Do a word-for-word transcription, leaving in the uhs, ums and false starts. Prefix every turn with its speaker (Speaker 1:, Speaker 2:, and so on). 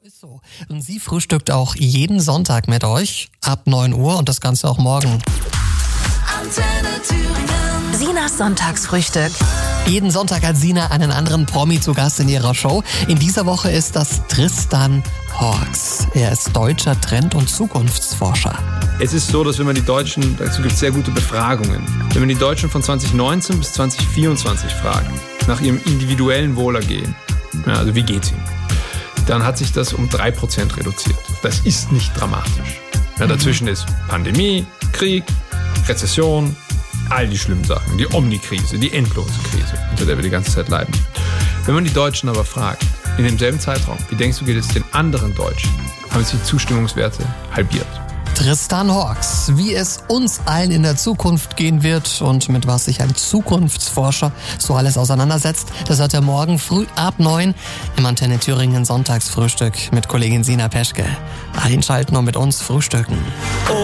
Speaker 1: Ist so. Und sie frühstückt auch jeden Sonntag mit euch ab neun Uhr und das Ganze auch morgen.
Speaker 2: Antenne Thüringen.
Speaker 3: Sinas Sonntagsfrühstück.
Speaker 1: Jeden Sonntag hat Sina einen anderen Promi zu Gast in ihrer Show. In dieser Woche ist das Tristan Hawks. Er ist deutscher Trend- und Zukunftsforscher.
Speaker 4: Es ist so, dass wenn man die Deutschen, dazu gibt es sehr gute Befragungen, wenn man die Deutschen von zwanzig neunzehn bis zwanzig vierundzwanzig fragt, nach ihrem individuellen Wohlergehen, ja, also wie geht's ihnen, dann hat sich das um drei Prozent reduziert. Das ist nicht dramatisch. Ja, dazwischen ist Pandemie, Krieg, Rezession, all die schlimmen Sachen, die Omnikrise, die endlose Krise, unter der wir die ganze Zeit leiden. Wenn man die Deutschen aber fragt, in demselben Zeitraum, wie denkst du, geht es den anderen Deutschen, haben sich die Zustimmungswerte halbiert.
Speaker 1: Tristan Hawks, wie es uns allen in der Zukunft gehen wird und mit was sich ein Zukunftsforscher so alles auseinandersetzt, das hört er morgen früh ab neun im Antenne Thüringen Sonntagsfrühstück mit Kollegin Sina Peschke. Einschalten und mit uns frühstücken.